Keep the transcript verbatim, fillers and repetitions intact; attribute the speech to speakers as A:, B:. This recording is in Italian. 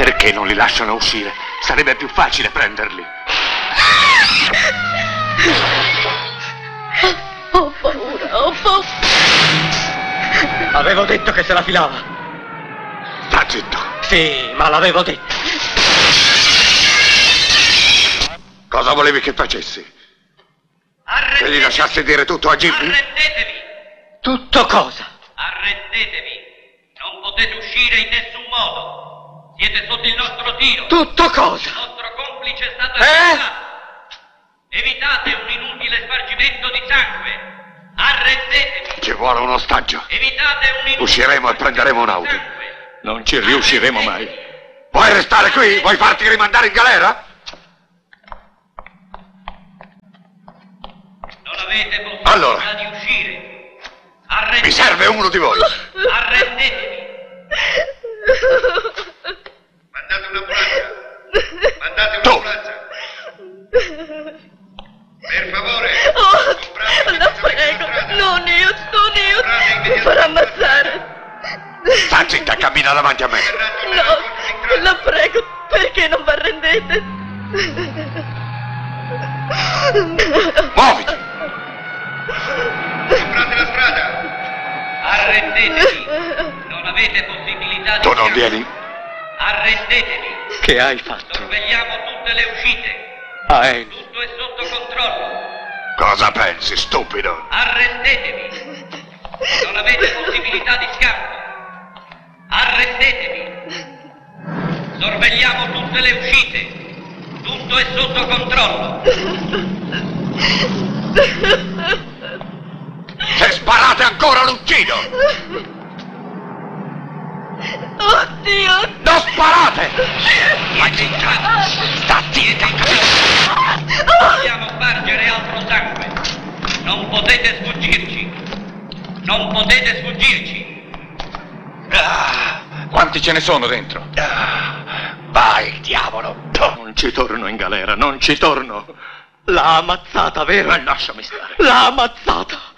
A: Perché non li lasciano uscire? Sarebbe più facile prenderli.
B: Ho paura, ho paura.
C: Avevo detto che se la filava.
A: Sta zitto.
C: Sì, ma l'avevo detto.
A: Cosa volevi che facessi? Che gli lasciassi dire tutto a Jimmy?
D: Arrendetevi!
C: Tutto cosa?
D: Arrendetevi! Non potete uscire in nessun modo! Siete sotto il nostro tiro!
C: Tutto cosa?
D: Il nostro complice è stato
C: Eh?
D: arrestato! Evitate un inutile spargimento di sangue! Arrendetevi!
A: Ci vuole un ostaggio.
D: Evitate un inutile
A: Usciremo e prenderemo un'auto.
D: sangue.
A: Non ci riusciremo mai. Vuoi restare qui? Vuoi farti rimandare in galera?
D: Non avete possibilità
A: Allora.
D: di uscire! Arrendetevi!
A: Mi serve uno di voi.
D: Arrendetevi!
E: Mandate un'ambulanza! Mandate
A: Tu.
E: un'ambulanza! Per favore!
B: Oh,
E: comprate
B: la
E: immediatamente
B: prego,
E: la strada.
B: non io, non io. Mi farà ammazzare.
A: Sta zitta, cammina davanti a me.
B: No, la prego, perché non vi arrendete?
A: Muoviti.
E: Comprate la strada!
D: Arrendetevi! Non avete possibilità di
A: Tu non
D: scampo.
A: vieni?
D: Arrendetevi!
C: Che hai fatto?
D: Sorvegliamo tutte le uscite!
C: A Amy.
D: Tutto è sotto controllo!
A: Cosa pensi, stupido?
D: Arrendetevi! Non avete possibilità di scampo! Arrendetevi! Sorvegliamo tutte le uscite! Tutto è sotto controllo!
A: Se sparate ancora l'uccido!
B: Oddio!
A: Non sparate! Ma zitta! Sta zitta!
D: Dobbiamo spargere altro sangue! Non potete sfuggirci! Non potete sfuggirci!
A: Ah,
F: Quanti ce ne sono dentro?
A: ah, vai, diavolo! Non ci torno in galera, non ci torno!
C: L'ha ammazzata, vero?
A: Ma lasciami stare!
C: L'ha ammazzata!